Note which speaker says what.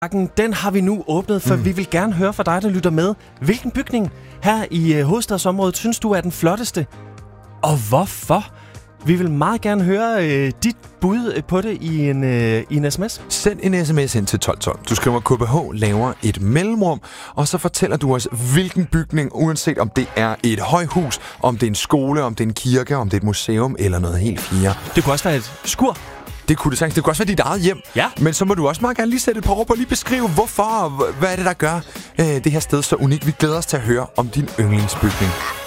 Speaker 1: Den har vi nu åbnet, for vi vil gerne høre fra dig, der lytter med. Hvilken bygning her i hovedstadsområdet synes du er den flotteste? Og hvorfor? Vi vil meget gerne høre dit bud på det i en sms.
Speaker 2: Send en sms ind til 1212. Du skriver KBH, laver et mellemrum, og så fortæller du os, hvilken bygning, uanset om det er et højhus, om det er en skole, om det er en kirke, om det er et museum eller noget helt fjerde.
Speaker 1: Det kunne også være et skur.
Speaker 2: Det kunne det sagtens. Det kunne også være dit eget hjem.
Speaker 1: Ja.
Speaker 2: Men så må du også meget gerne lige sætte et par ord på og lige beskrive, hvorfor og hvad er det, der gør det her sted så unikt. Vi glæder os til at høre om din yndlingsbygning.